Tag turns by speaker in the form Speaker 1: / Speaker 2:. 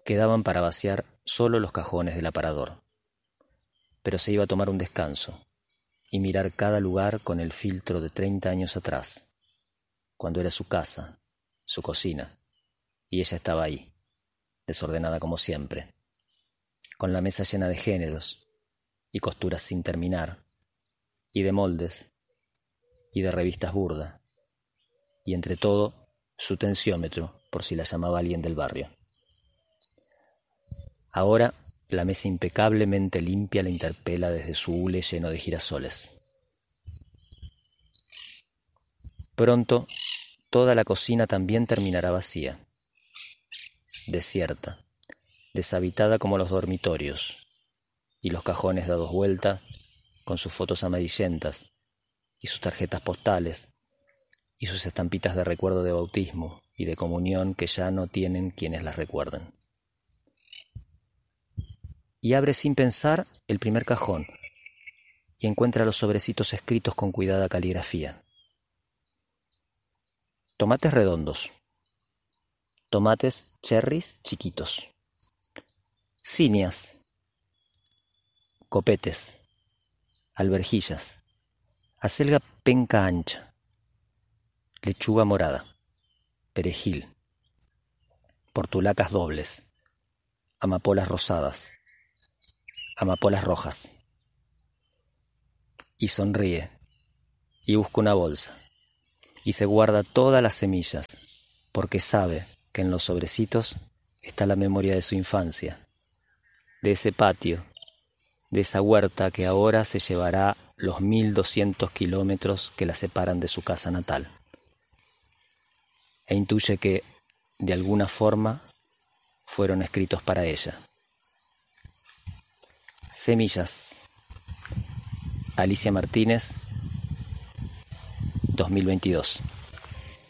Speaker 1: Quedaban para vaciar solo los cajones del aparador, pero se iba a tomar un descanso y mirar cada lugar con el filtro de 30 años atrás, cuando era su casa, su cocina, y ella estaba ahí, desordenada como siempre, con la mesa llena de géneros y costuras sin terminar, y de moldes, y de revistas burda, y entre todo su tensiómetro, por si la llamaba alguien del barrio. Ahora la mesa impecablemente limpia la interpela desde su hule lleno de girasoles. Pronto toda la cocina también terminará vacía, desierta, deshabitada como los dormitorios, y los cajones dados vuelta con sus fotos amarillentas y sus tarjetas postales y sus estampitas de recuerdo de bautismo y de comunión que ya no tienen quienes las recuerden. Y abre sin pensar el primer cajón y encuentra los sobrecitos escritos con cuidada caligrafía. Tomates redondos, tomates cherries chiquitos, cinias, copetes, alverjillas, acelga penca ancha, lechuga morada, perejil, portulacas dobles, amapolas rosadas, amapolas rojas. Y sonríe, y busca una bolsa, y se guarda todas las semillas, porque sabe que en los sobrecitos está la memoria de su infancia, de ese patio, de esa huerta que ahora se llevará los 1200 kilómetros que la separan de su casa natal. E intuye que, de alguna forma, fueron escritos para ella. Semillas. Alicia Martínez, 2022.